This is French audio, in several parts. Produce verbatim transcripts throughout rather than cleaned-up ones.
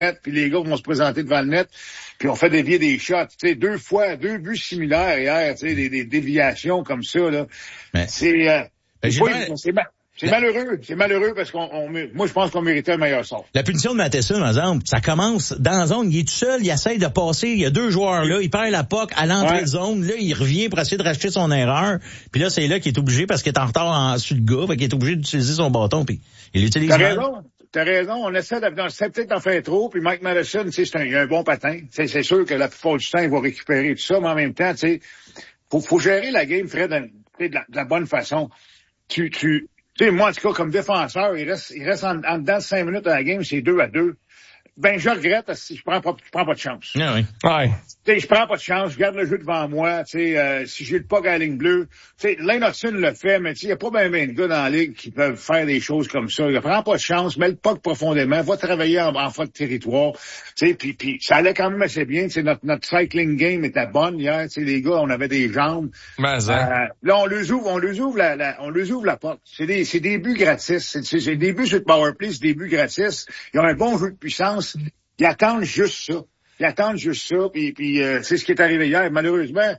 puis les gars vont se présenter devant le net, puis on fait dévier des shots. Tu sais, deux fois, deux buts similaires hier, tu sais, des, des déviations comme ça, là. Mais... C'est, euh, ben, c'est, pas, c'est, ma... c'est la... malheureux. C'est malheureux parce qu'on, on, moi, je pense qu'on méritait le meilleur sort. La punition de Matheson, par exemple, ça commence dans la zone, il est tout seul, il essaye de passer, il y a deux joueurs là, il perd la puck à l'entrée ouais. de zone, là, il revient pour essayer de racheter son erreur, puis là, c'est là qu'il est obligé, parce qu'il est en retard en, sur le gars, fait qu'il est obligé d'utiliser son bâton, puis il utilise. T'as raison. T'as raison, on essaie de, c'est peut-être d'en faire trop, puis Mike Matheson, tu sais, c'est un, il a un bon patin. C'est, c'est sûr que la plupart du temps, il va récupérer tout ça, mais en même temps, tu sais, faut, faut gérer la game, Fred, de, de, la, de la bonne façon. Tu, tu, tu sais, moi, en tout cas, comme défenseur, il reste, il reste en, en dedans de cinq minutes à la game, c'est deux à deux. Ben, je regrette si je prends pas, je prends pas de chance. Ah oui. Ouais. Tu sais, je prends pas de chance, je garde le jeu devant moi, tu sais, euh, si j'ai le puck à la ligne bleue. Tu sais, Lane Hudson le fait, mais tu sais, il y a pas bien ben de gars dans la ligue qui peuvent faire des choses comme ça. Il prend pas de chance, met le puck profondément, va travailler en, en fin de territoire. Tu sais, puis, puis ça allait quand même assez bien. Tu sais, notre, notre cycling game était bonne hier. Tu sais, les gars, on avait des jambes. Mais, euh, là, on les ouvre, on les ouvre la, la on les ouvre la porte. C'est des, c'est des buts gratis. C'est, c'est, c'est des buts sur le powerplay, c'est des buts gratis. Ils ont un bon jeu de puissance. Ils attendent juste ça. Ils attendent juste ça. Puis, puis euh, c'est ce qui est arrivé hier. Malheureusement,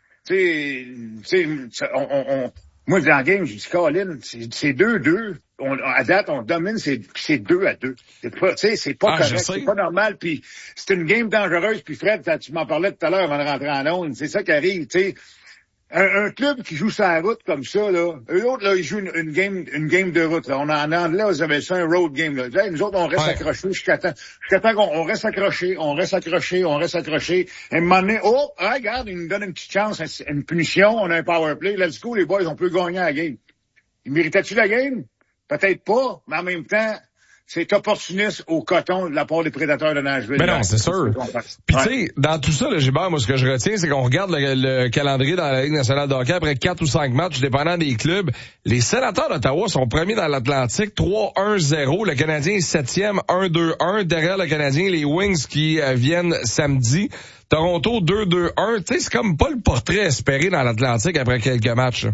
tu sais, on, on, on, moi, dans le game, j'ai dit, Colin, c'est, c'est deux deux. On, à date, on domine, c'est, c'est deux à deux. C'est pas, tu sais, c'est pas ah, correct, c'est pas normal. Puis c'est une game dangereuse. Puis Fred, tu m'en parlais tout à l'heure avant de rentrer en onde. C'est ça qui arrive, tu sais. Un, un club qui joue sur la route comme ça, là, eux autres, là, ils jouent une, une game, une game de route, là. On a, en anglais, vous avez ça, un road game, là. Nous autres, on reste ouais. accrochés jusqu'à temps, jusqu'à temps qu'on, on reste accroché, on reste accroché, on reste accroché. Et à un moment donné, oh, ah, regarde, ils nous donnent une petite chance, une punition, on a un power play. Let's go, les boys, on peut gagner la game. Ils méritaient-tu la game? Peut-être pas, mais en même temps, c'est opportuniste au coton de la part des Prédateurs de Nashville. Mais non, c'est sûr. Puis ouais. tu sais, dans tout ça, là, Gilbert, moi, ce que je retiens, c'est qu'on regarde le, le calendrier dans la Ligue nationale de hockey après quatre ou cinq matchs, dépendant des clubs. Les Sénateurs d'Ottawa sont premiers dans l'Atlantique, trois un zéro. Le Canadien est septième, un deux un. Derrière le Canadien, les Wings qui euh, viennent samedi. Toronto, deux deux un. Tu sais, c'est comme pas le portrait espéré dans l'Atlantique après quelques matchs. Là.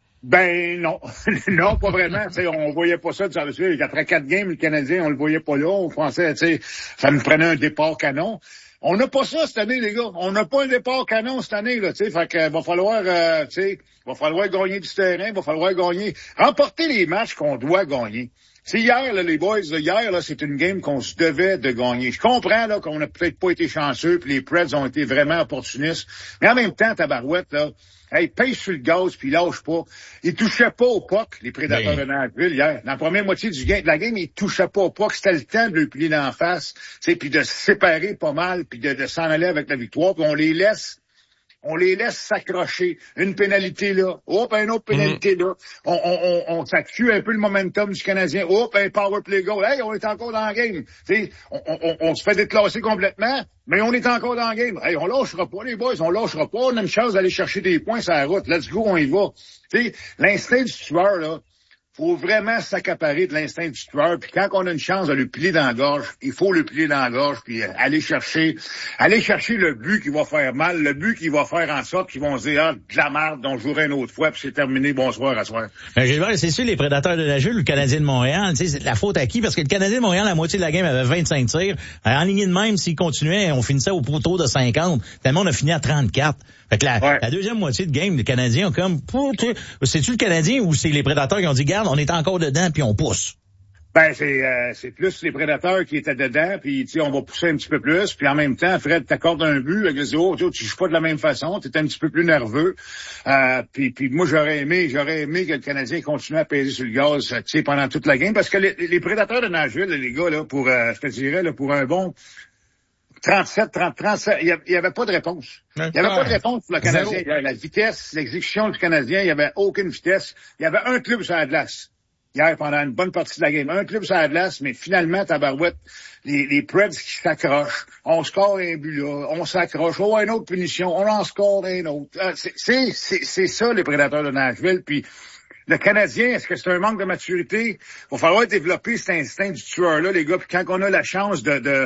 Ben non, non, pas vraiment. T'sais, on voyait pas ça. Après quatre games, le Canadien, on le voyait pas là. On pensait, tu sais, ça nous prenait un départ canon. On n'a pas ça cette année, les gars. On n'a pas un départ canon cette année, là. Tu sais, fait que va falloir, euh, tu sais, va falloir gagner du terrain, va falloir gagner, remporter les matchs qu'on doit gagner. C'est hier, là, les boys, là, hier, là, c'est une game qu'on se devait de gagner. Je comprends, là, qu'on n'a peut-être pas été chanceux, puis les Preds ont été vraiment opportunistes. Mais en même temps, tabarouette, là, hey, pèse sur le gaz, puis lâche pas. Ils touchaient pas au puck, les Prédateurs oui. de Nashville, hier. Dans la première moitié du game, de la game, ils touchaient pas au puck. C'était le temps de le plier d'en face, tu sais, puis de se séparer pas mal, puis de, de s'en aller avec la victoire, puis on les laisse on les laisse s'accrocher. Une pénalité là. Hop, une autre pénalité mm-hmm. là. On, on, on, on s'accue un peu le momentum du Canadien. Hop, un power play goal. Hey, on est encore dans le game. T'sais, on, on, on se fait déclasser complètement, mais on est encore dans le game. Hey, on lâchera pas, les boys, on lâchera pas. On a une chance d'aller chercher des points sur la route. Let's go, on y va. T'sais, l'instinct du tueur, là, faut vraiment s'accaparer de l'instinct du tueur. Puis quand on a une chance de le plier dans la gorge, il faut le plier dans la gorge, puis euh, aller chercher, aller chercher le but qui va faire mal, le but qui va faire en sorte qu'ils vont se dire, ah, de la merde, on jouera une autre fois, puis c'est terminé, bonsoir, à soir. Ben, Gilbert, c'est sûr, les Prédateurs de Nashville, le Canadien de Montréal, tu sais, c'est de la faute à qui? Parce que le Canadien de Montréal, la moitié de la game avait vingt-cinq tirs. En ligne de même, s'ils continuaient, on finissait au poteau de cinquante. Tellement on a fini à trente-quatre. Fait que la, ouais. la deuxième moitié de game, les Canadiens ont comme, c'est-tu le Canadien ou c'est les Prédateurs qui ont dit, garde, on est encore dedans puis on pousse? Ben, c'est, euh, c'est plus les Prédateurs qui étaient dedans, puis tu sais, on va pousser un petit peu plus, puis en même temps, Fred t'accorde un but, avec les oh, tu joues pas de la même façon, t'es un petit peu plus nerveux, euh, puis, puis moi j'aurais aimé, j'aurais aimé que le Canadien continue à peser sur le gaz, tu sais, pendant toute la game, parce que les, les Prédateurs de Nashville, les gars, là, pour, euh, je te dirais, là, pour un bon trente-sept, trente, trente-sept, il n'y avait pas de réponse. Il n'y avait pas de réponse pour le Canadien. Il y avait la vitesse, l'exécution du Canadien, il n'y avait aucune vitesse. Il y avait un club sur la glace. Hier, pendant une bonne partie de la game. Un club sur la glace, mais finalement, tabarouette, les, les Preds qui s'accrochent. On score un but là, on s'accroche. Oh, une autre punition, on en score un autre. C'est, c'est, c'est, c'est ça, les Prédateurs de Nashville. Puis, le Canadien, est-ce que c'est un manque de maturité? Il va falloir développer cet instinct du tueur-là, les gars. Puis quand on a la chance de... de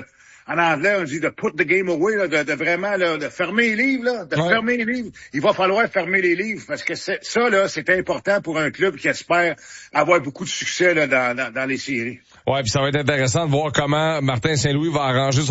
en anglais, on dit de put the game away, là, de, de vraiment là, de fermer les livres, là, de ouais. fermer les livres. Il va falloir fermer les livres parce que c'est, ça, là, c'est important pour un club qui espère avoir beaucoup de succès là, dans, dans, dans les séries. Ouais, puis ça va être intéressant de voir comment Martin Saint-Louis va arranger